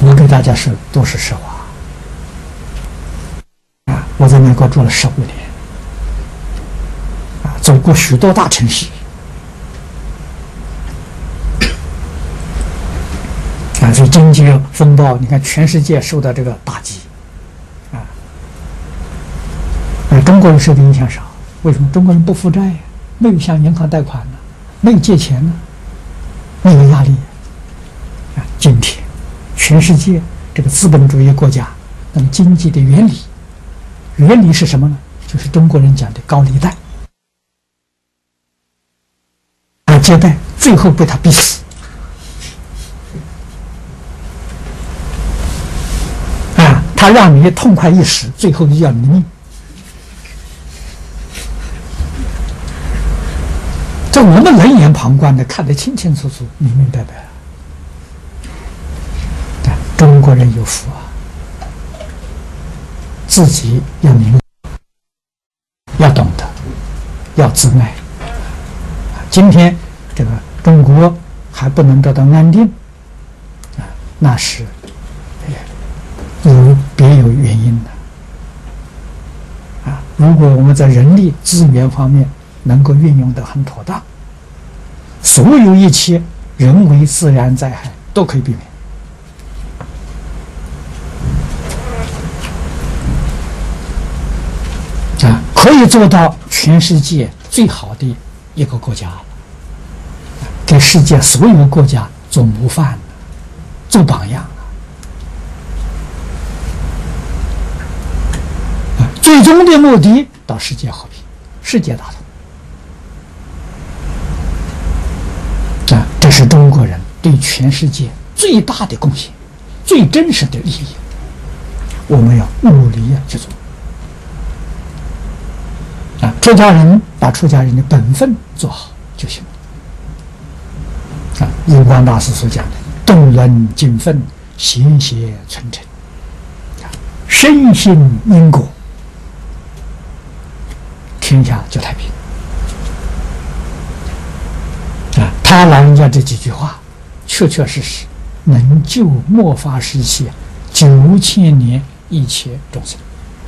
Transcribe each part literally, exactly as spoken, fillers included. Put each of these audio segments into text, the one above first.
我给大家说都是实话。啊，我在美国住了十五年，啊，走过许多大城市，啊，所以经济风暴，你看全世界受到这个打击，啊，啊，中国人受的影响少，为什么？中国人不负债呀，没有向银行贷款呢，没有借钱呢，没有压力。啊，今天全世界这个资本主义国家，那么经济的原理，原理是什么呢？就是中国人讲的高利贷，啊，借贷最后被他逼死，啊，他让你痛快一时，最后要你的命。这我们冷眼旁观的看得清清楚楚、明明白白。中国人有福啊，自己要明白，要懂得，要自爱。今天这个中国还不能得到安定，啊，那是有别有原因的。啊，如果我们在人力资源方面能够运用得很妥当，所有一切人为自然灾害都可以避免。啊，可以做到全世界最好的一个国家，给世界所有国家做模范，做榜样。啊，最终的目的到世界和平，世界大同。啊，这是中国人对全世界最大的贡献，最真实的利益，我们要努力去做。啊，出家人把出家人的本分做好就行了。啊，印光大师所讲的“动人精分，贤邪存诚”，啊，深信因果，天下就太平。啊，他老人家这几句话，确确实实能救末法时期九千年一切众生。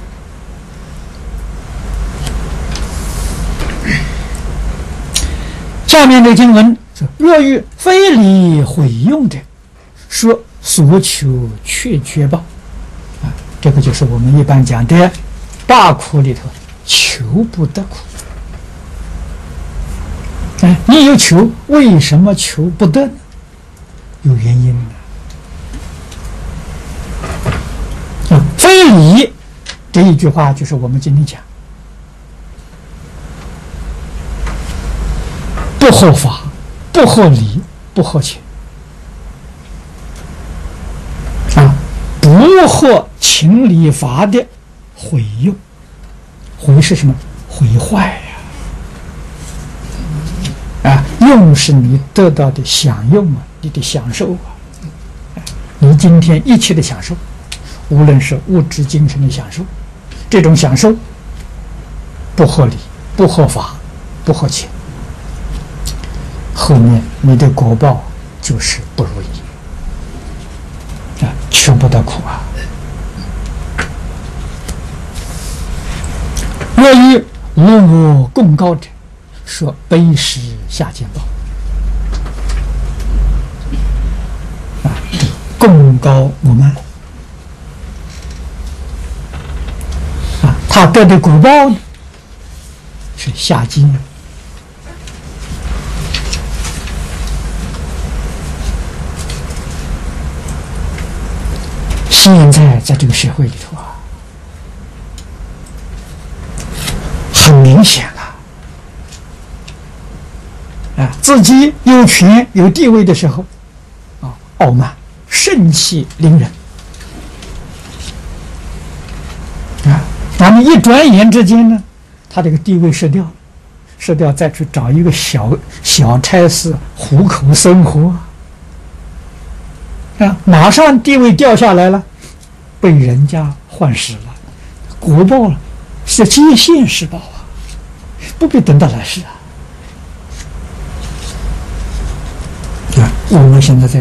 下面的经文说：“若欲非礼毁用者，说所求却绝报。”啊，这个就是我们一般讲的大苦里头求不得苦。哎，你有求，为什么求不得呢？有原因的。啊，非礼这一句话就是我们今天讲。不合法、不合理、不合情啊，不合情理法的毁用，毁是什么？毁坏呀！啊，用是你得到的享用啊，你的享受啊，你今天一切的享受，无论是物质、精神的享受，这种享受不合理、不合法、不合情。后面你的果报就是不如意啊，求不得苦啊。若与无我共高者，说卑时下见报。啊，共高我慢啊，他得的果报呢是下贱。现在在这个社会里头啊，很明显了啊，自己有权有地位的时候啊，傲慢盛气凌人啊，那么一转眼之间呢，他这个地位失掉了，失掉再去找一个小小差事糊口生活啊，马上地位掉下来了，被人家换时了，果报了，是接现世报啊，不必等到来世啊。啊，我们现在在